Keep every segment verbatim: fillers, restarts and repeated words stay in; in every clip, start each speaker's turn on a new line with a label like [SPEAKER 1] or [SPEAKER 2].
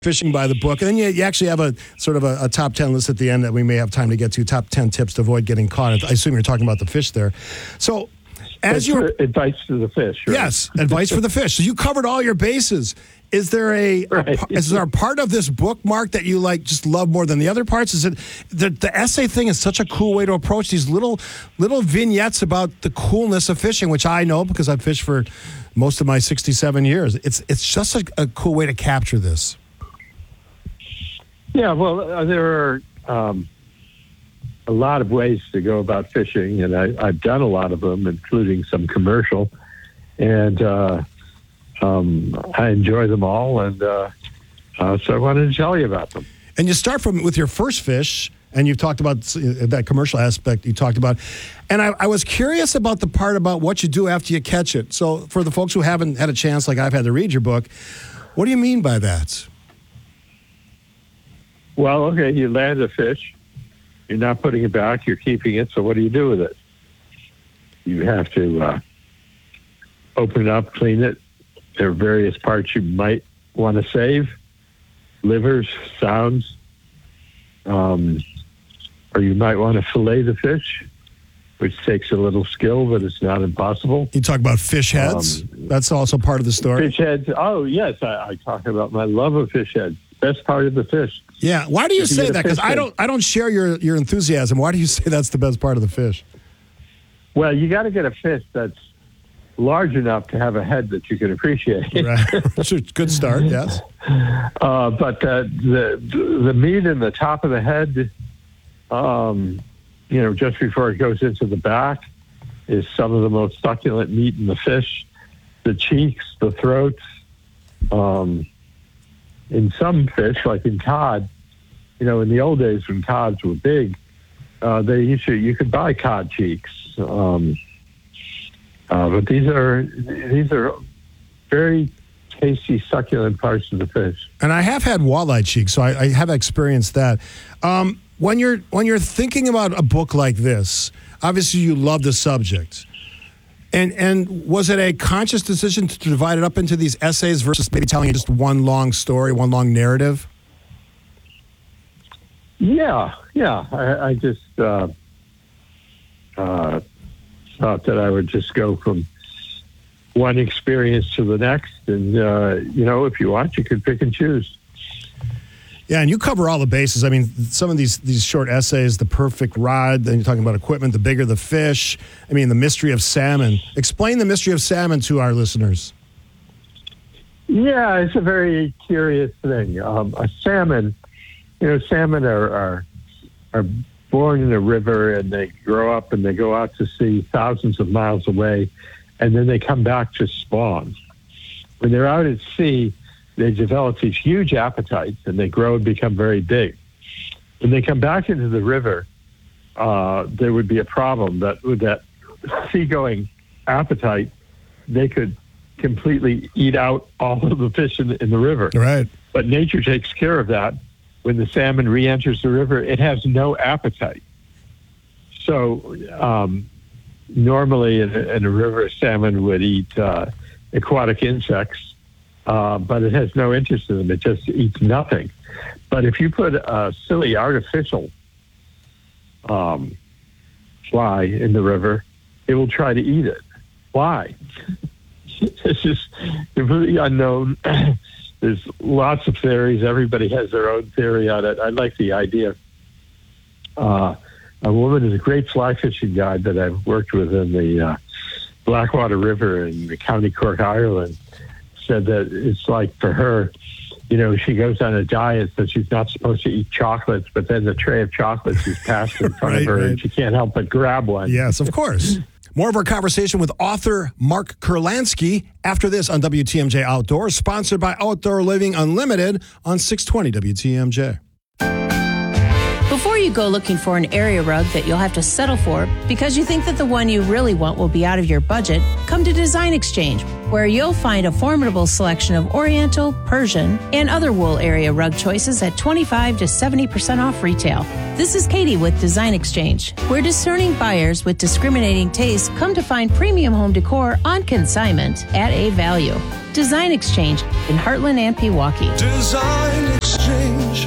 [SPEAKER 1] Fishing by the book. And then you, you actually have a sort of a, a top ten list at the end that we may have time to get to. Top ten tips to avoid getting caught. I assume you're talking about the fish there. So as you
[SPEAKER 2] advice to the fish, right?
[SPEAKER 1] Yes, advice for the fish. So you covered all your bases. Is there a,
[SPEAKER 2] right.
[SPEAKER 1] a is there a part of this book, Mark, that you like just love more than the other parts? Is it the, the essay thing is such a cool way to approach these little little vignettes about the coolness of fishing, which I know because I've fished for most of my sixty-seven years. It's it's just a, a cool way to capture this.
[SPEAKER 2] Yeah, well, uh, there are um, a lot of ways to go about fishing, and I, I've done a lot of them, including some commercial, and uh, um, I enjoy them all, and uh, uh, so I wanted to tell you about them.
[SPEAKER 1] And you start from with your first fish, and you've talked about that commercial aspect you talked about, and I, I was curious about the part about what you do after you catch it. So for the folks who haven't had a chance, like I've had to read your book, what do you mean by that?
[SPEAKER 2] Well, okay, you land a fish. You're not putting it back. You're keeping it. So what do you do with it? You have to uh, open it up, clean it. There are various parts you might want to save. Livers, sounds. Um, or you might want to fillet the fish, which takes a little skill, but it's not impossible.
[SPEAKER 1] You talk about fish heads. Um, That's also part of the story.
[SPEAKER 2] Fish heads. Oh, yes. I, I talk about my love of fish heads. Best part of the fish.
[SPEAKER 1] Yeah. Why do you
[SPEAKER 2] if
[SPEAKER 1] say
[SPEAKER 2] you
[SPEAKER 1] that? Because I don't I don't share your, your enthusiasm. Why do you say that's the best part of the fish?
[SPEAKER 2] Well, you got to get a fish that's large enough to have a head that you can appreciate.
[SPEAKER 1] Right. Good start, yes.
[SPEAKER 2] Uh, but uh, the the meat in the top of the head, um, you know, just before it goes into the back, is some of the most succulent meat in the fish. The cheeks, the throats. Um, in some fish, like in cod, you know, in the old days when cods were big, uh, they used to, you could buy cod cheeks. Um, uh, but these are these are very tasty, succulent parts of the fish.
[SPEAKER 1] And I have had walleye cheeks, so I, I have experienced that. Um, when you're when you're thinking about a book like this, obviously you love the subject. And and was it a conscious decision to divide it up into these essays versus maybe telling just one long story, one long narrative?
[SPEAKER 2] Yeah, yeah. I, I just uh, uh, thought that I would just go from one experience to the next. And, uh, you know, if you want, you could pick and choose.
[SPEAKER 1] Yeah, and you cover all the bases. I mean, some of these these short essays, the perfect rod, then you're talking about equipment, the bigger the fish. I mean, the mystery of salmon. Explain the mystery of salmon to our listeners.
[SPEAKER 2] Yeah, it's a very curious thing. Um, a salmon, you know, salmon are, are are born in a river and they grow up and they go out to sea thousands of miles away, and then they come back to spawn. When they're out at sea, they develop these huge appetites and they grow and become very big. When they come back into the river, uh, there would be a problem that with that seagoing appetite, they could completely eat out all of the fish in the, in the river.
[SPEAKER 1] Right.
[SPEAKER 2] But nature takes care of that. When the salmon re-enters the river, it has no appetite. So um, normally in a, in a river, salmon would eat uh, aquatic insects. Uh, but it has no interest in them. It just eats nothing. But if you put a silly artificial um, fly in the river, it will try to eat it. Why? It's just completely unknown. There's lots of theories. Everybody has their own theory on it. I like the idea. Uh, a woman is a great fly fishing guide that I've worked with in the uh, Blackwater River in the County Cork, Ireland. Said that it's like for her, you know, she goes on a diet that she's not supposed to eat chocolates, but then the tray of chocolates is passed in front right, of her right. and she can't help but grab one.
[SPEAKER 1] Yes, of course. More of our conversation with author Mark Kurlansky after this on W T M J Outdoors, sponsored by Outdoor Living Unlimited on six twenty W T M J.
[SPEAKER 3] Before you go looking for an area rug that you'll have to settle for because you think that the one you really want will be out of your budget, come to Design Exchange. where you'll find a formidable selection of Oriental, Persian, and other wool area rug choices at twenty-five to seventy percent off retail. This is Katie with Design Exchange, where discerning buyers with discriminating tastes come to find premium home decor on consignment at a value. Design Exchange in Heartland and Pewaukee.
[SPEAKER 4] Design Exchange.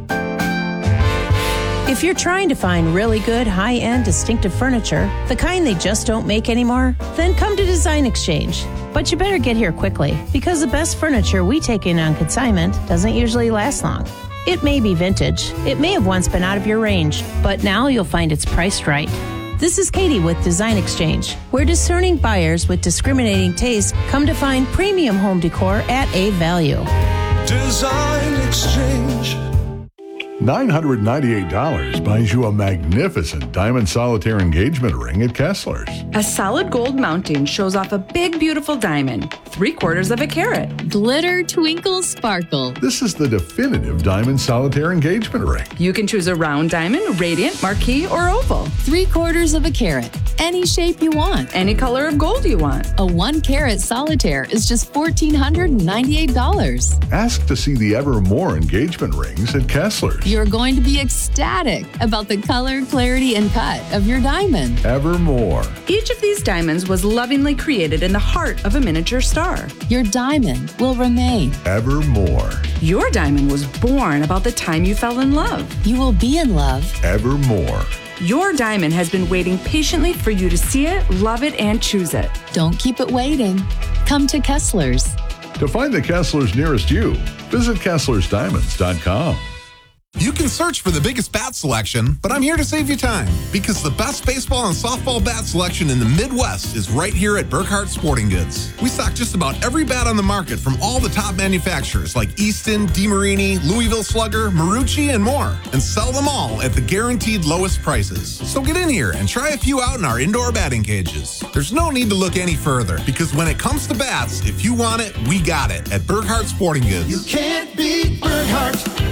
[SPEAKER 3] If you're trying to find really good, high-end, distinctive furniture, the kind they just don't make anymore, then come to Design Exchange. But you better get here quickly, because the best furniture we take in on consignment doesn't usually last long. It may be vintage, it may have once been out of your range, but now you'll find it's priced right. This is Katie with Design Exchange, where discerning buyers with discriminating tastes come to find premium home decor at a value.
[SPEAKER 4] Design Exchange.
[SPEAKER 5] nine hundred ninety-eight dollars buys you a magnificent diamond solitaire engagement ring at Kessler's.
[SPEAKER 6] A solid gold mounting shows off a big, beautiful diamond, three quarters of a carat.
[SPEAKER 7] Glitter, twinkle, sparkle.
[SPEAKER 5] This is the definitive diamond solitaire engagement ring.
[SPEAKER 6] You can choose a round diamond, radiant, marquise, or oval.
[SPEAKER 7] Three quarters of a carat. Any shape you want.
[SPEAKER 6] Any color of gold you want.
[SPEAKER 7] A one carat solitaire is just one thousand four hundred ninety-eight dollars.
[SPEAKER 5] Ask to see the Evermore engagement rings at Kessler's.
[SPEAKER 7] You're going to be ecstatic about the color, clarity, and cut of your diamond.
[SPEAKER 5] Evermore.
[SPEAKER 6] Each of these diamonds was lovingly created in the heart of a miniature star.
[SPEAKER 7] Your diamond will remain.
[SPEAKER 5] Evermore.
[SPEAKER 6] Your diamond was born about the time you fell in love.
[SPEAKER 7] You will be in love.
[SPEAKER 5] Evermore.
[SPEAKER 6] Your diamond has been waiting patiently for you to see it, love it, and choose it.
[SPEAKER 7] Don't keep it waiting. Come to Kessler's.
[SPEAKER 5] To find the Kessler's nearest you, visit Kessler's Diamonds dot com.
[SPEAKER 8] You can search for the biggest bat selection, but I'm here to save you time because the best baseball and softball bat selection in the Midwest is right here at Burkhart Sporting Goods. We stock just about every bat on the market from all the top manufacturers like Easton, DeMarini, Louisville Slugger, Marucci, and more, and sell them all at the guaranteed lowest prices. So get in here and try a few out in our indoor batting cages. There's no need to look any further because when it comes to bats, if you want it, we got it at Burkhart Sporting Goods.
[SPEAKER 4] You can't beat Burkhart.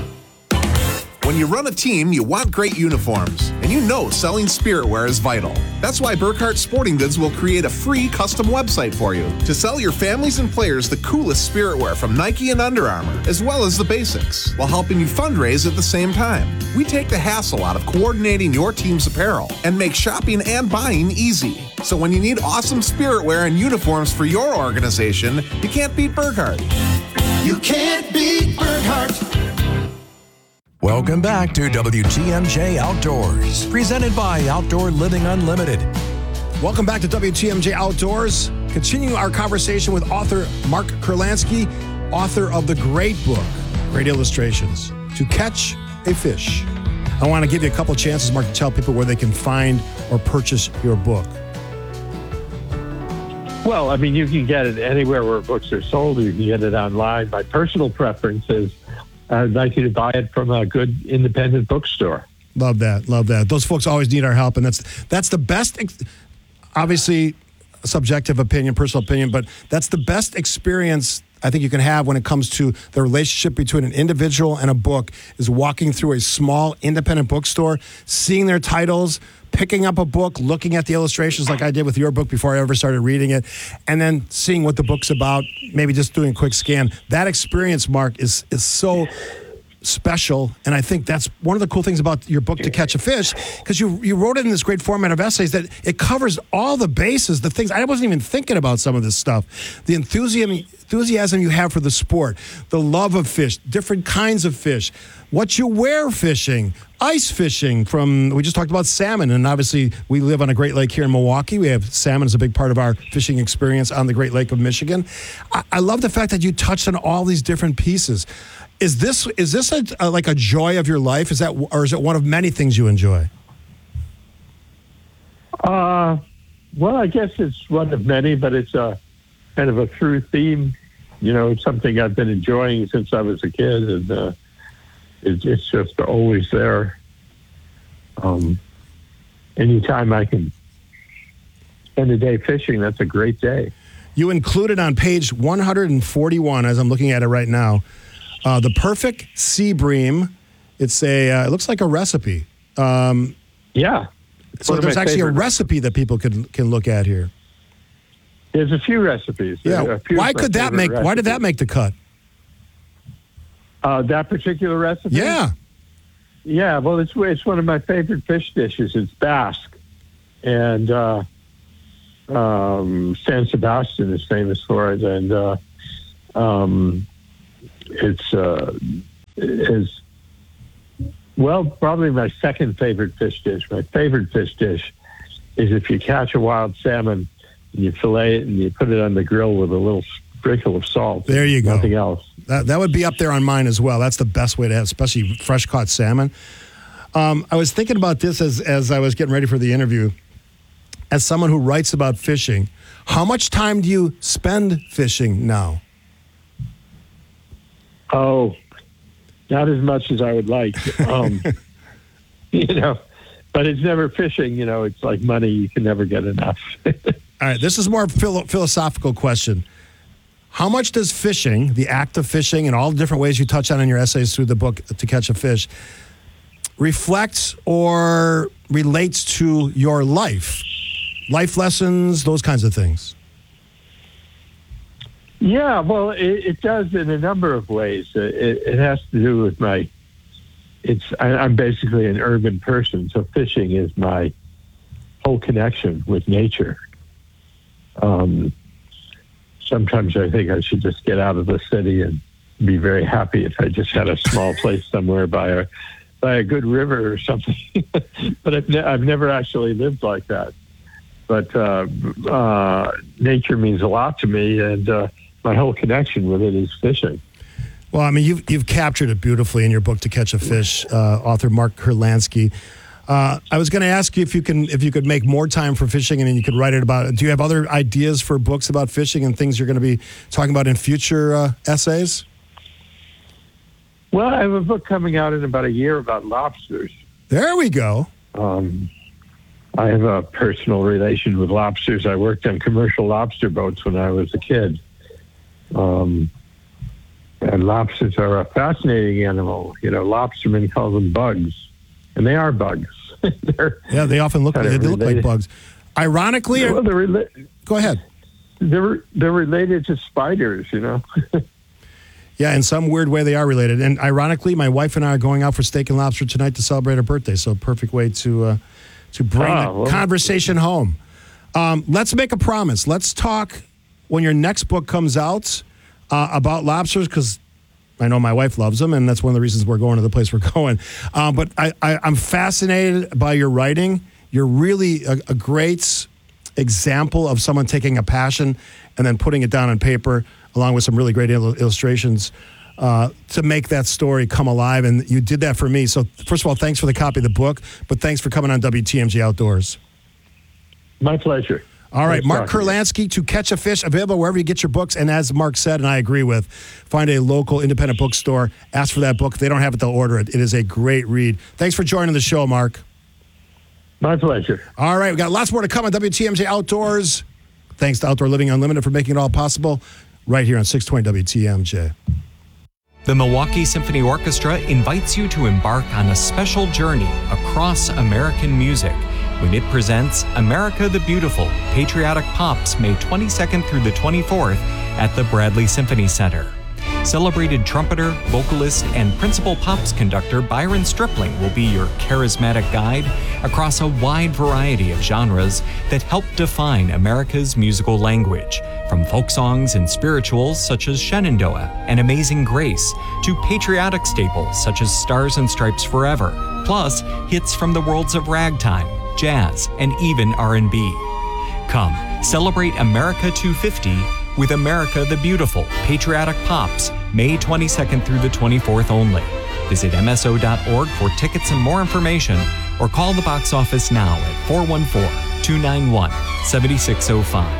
[SPEAKER 8] When you run a team, you want great uniforms, and you know selling spirit wear is vital. That's why Burkhart Sporting Goods will create a free custom website for you to sell your families and players the coolest spirit wear from Nike and Under Armour, as well as the basics, while helping you fundraise at the same time. We take the hassle out of coordinating your team's apparel and make shopping and buying easy. So when you need awesome spirit wear and uniforms for your organization, you can't beat Burkhart.
[SPEAKER 4] You can't beat Burkhart.
[SPEAKER 9] Welcome back to W T M J Outdoors, presented by Outdoor Living Unlimited.
[SPEAKER 1] Welcome back to W T M J Outdoors. Continuing our conversation with author Mark Kurlansky, author of the great book, Great Illustrations, To Catch a Fish. I want to give you a couple chances, Mark, to tell people where they can find or purchase your book.
[SPEAKER 2] Well, I mean, you can get it anywhere where books are sold. You can get it online. My personal preference is I'd like you to buy it from a good independent bookstore.
[SPEAKER 1] Love that. Love that. Those folks always need our help, and that's that's the best, obviously, subjective opinion, personal opinion, but that's the best experience I think you can have when it comes to the relationship between an individual and a book is walking through a small independent bookstore, seeing their titles, picking up a book, looking at the illustrations like I did with your book before I ever started reading it, and then seeing what the book's about, maybe just doing a quick scan. That experience, Mark, is is so special, and I think that's one of the cool things about your book, To Catch a Fish, because you you wrote it in this great format of essays that it covers all the bases, the things. I wasn't even thinking about some of this stuff. The enthusiasm, enthusiasm you have for the sport, the love of fish, different kinds of fish, what you wear fishing, ice fishing from, we just talked about salmon, and obviously we live on a Great Lake here in Milwaukee. We have salmon as a big part of our fishing experience on the Great Lake of Michigan. I, I love the fact that you touched on all these different pieces. Is this is this a, a, like a joy of your life? Is that, or is it one of many things you enjoy?
[SPEAKER 2] Uh, well, I guess it's one of many, but it's a kind of a through theme. You know, it's something I've been enjoying since I was a kid, and uh, it, it's just always there. Um, anytime I can spend a day fishing, that's a great day.
[SPEAKER 1] You included on page one forty-one, as I'm looking at it right now, Uh, the perfect sea bream. It's a. Uh, it looks like a recipe. Um,
[SPEAKER 2] yeah.
[SPEAKER 1] So there's actually a recipe that people can can look at here.
[SPEAKER 2] There's a few recipes.
[SPEAKER 1] Yeah.
[SPEAKER 2] A few
[SPEAKER 1] Why
[SPEAKER 2] of my
[SPEAKER 1] could that
[SPEAKER 2] favorite
[SPEAKER 1] make? Why did that
[SPEAKER 2] recipes.
[SPEAKER 1] make the cut?
[SPEAKER 2] Uh, that particular recipe?
[SPEAKER 1] Yeah.
[SPEAKER 2] Yeah, well, it's it's one of my favorite fish dishes. It's Basque. And uh, um, San Sebastian is famous for it. And uh, um, it's, uh, it's, well, probably my second favorite fish dish. My favorite fish dish is if you catch a wild salmon and you fillet it and you put it on the grill with a little sprinkle of salt.
[SPEAKER 1] There you go.
[SPEAKER 2] Nothing else.
[SPEAKER 1] That, that would be up there on mine as well. That's the best way to have, especially fresh caught salmon. Um, I was thinking about this as, as I was getting ready for the interview. As someone who writes about fishing, how much time do you spend fishing now?
[SPEAKER 2] Oh, not as much as I would like. Um, you know, but it's never fishing. You know, it's like money. You can never get enough.
[SPEAKER 1] All right, this is more a philo- philosophical question. How much does fishing, the act of fishing, and all the different ways you touch on in your essays through the book To Catch a Fish, reflects or relates to your life? Life lessons, those kinds of things.
[SPEAKER 2] Yeah, well, it, it does in a number of ways. It, it has to do with my, it's, I, I'm basically an urban person, so fishing is my whole connection with nature. Um, sometimes I think I should just get out of the city and be very happy if I just had a small place somewhere by a, by a good river or something. But I've, ne- I've never actually lived like that. But uh, uh, nature means a lot to me, and uh, my whole connection with it is fishing.
[SPEAKER 1] Well, I mean, you've, you've captured it beautifully in your book, To Catch a Fish, uh, author Mark Kurlansky. Uh, I was going to ask you if you can, if you could make more time for fishing and then you could write it about it. Do you have other ideas for books about fishing and things you're going to be talking about in future uh, essays?
[SPEAKER 2] Well, I have a book coming out in about a year about lobsters.
[SPEAKER 1] There we go.
[SPEAKER 2] Um, I have a personal relation with lobsters. I worked on commercial lobster boats when I was a kid. Um, and lobsters are a fascinating animal. You know, lobstermen call them bugs, and they are bugs. They're
[SPEAKER 1] yeah, they often look, they look like bugs. Ironically,
[SPEAKER 2] well, they're rela-
[SPEAKER 1] go ahead.
[SPEAKER 2] They're, they're related to spiders, you know.
[SPEAKER 1] Yeah, in some weird way they are related. And ironically, my wife and I are going out for steak and lobster tonight to celebrate her birthday. So perfect way to uh, to bring
[SPEAKER 2] Ah,
[SPEAKER 1] the
[SPEAKER 2] well.
[SPEAKER 1] conversation home. Um, let's make a promise. Let's talk when your next book comes out uh, about lobsters, because I know my wife loves them, and that's one of the reasons we're going to the place we're going. Uh, but I, I, I'm fascinated by your writing. You're really a, a great example of someone taking a passion and then putting it down on paper, along with some really great il- illustrations uh, to make that story come alive. And you did that for me. So first of all, thanks for the copy of the book, but thanks for coming on W T M J Outdoors.
[SPEAKER 2] My pleasure.
[SPEAKER 1] All right,
[SPEAKER 2] Nice
[SPEAKER 1] Mark
[SPEAKER 2] talking to you.
[SPEAKER 1] Kurlansky, To Catch a Fish, available wherever you get your books. And as Mark said, and I agree with, find a local independent bookstore, ask for that book. If they don't have it, they'll order it. It is a great read. Thanks for joining the show, Mark.
[SPEAKER 2] My pleasure.
[SPEAKER 1] All right, we got lots more to come on W T M J Outdoors. Thanks to Outdoor Living Unlimited for making it all possible, right here on six twenty W T M J.
[SPEAKER 10] The Milwaukee Symphony Orchestra invites you to embark on a special journey across American music when it presents America the Beautiful, Patriotic Pops, May twenty-second through the twenty-fourth at the Bradley Symphony Center. Celebrated trumpeter, vocalist, and principal pops conductor Byron Stripling will be your charismatic guide across a wide variety of genres that help define America's musical language, from folk songs and spirituals such as Shenandoah and Amazing Grace to patriotic staples such as Stars and Stripes Forever, plus hits from the worlds of ragtime, jazz, and even R and B. Come, celebrate America two fifty with America the Beautiful, Patriotic Pops, May twenty-second through the twenty-fourth only. Visit M S O dot org for tickets and more information, or call the box office now at four one four, two nine one, seven six zero five.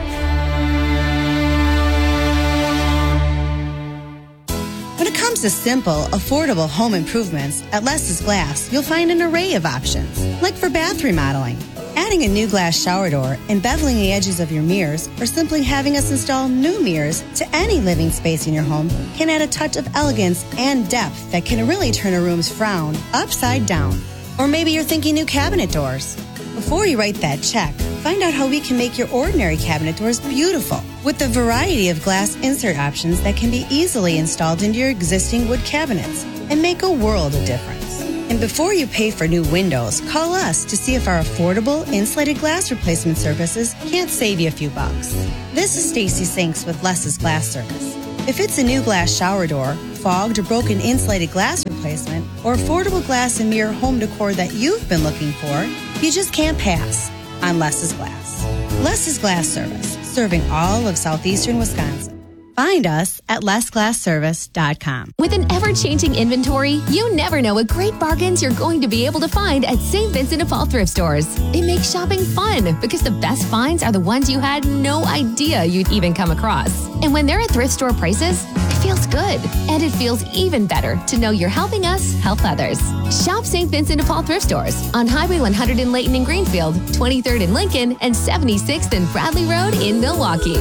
[SPEAKER 11] When it comes to simple, affordable home improvements, at Les's Glass, you'll find an array of options, like for bath remodeling. Adding a new glass shower door and beveling the edges of your mirrors, or simply having us install new mirrors to any living space in your home can add a touch of elegance and depth that can really turn a room's frown upside down. Or maybe you're thinking new cabinet doors. Before you write that check, find out how we can make your ordinary cabinet doors beautiful with a variety of glass insert options that can be easily installed into your existing wood cabinets and make a world of difference. And before you pay for new windows, call us to see if our affordable insulated glass replacement services can't save you a few bucks. This is Stacy Sinks with Les's Glass Service. If it's a new glass shower door, fogged or broken insulated glass replacement, or affordable glass and mirror home decor that you've been looking for, you just can't pass on Les's Glass. Les's Glass Service, serving all of southeastern Wisconsin. Find us at les glass service dot com.
[SPEAKER 12] With an ever-changing inventory, you never know what great bargains you're going to be able to find at Saint Vincent de Paul thrift stores. It makes shopping fun because the best finds are the ones you had no idea you'd even come across. And when they're at thrift store prices, it feels good. And it feels even better to know you're helping us help others. Shop Saint Vincent de Paul thrift stores on Highway one hundred in Layton and Greenfield, twenty-third in Lincoln, and seventy-sixth and Bradley Road in Milwaukee.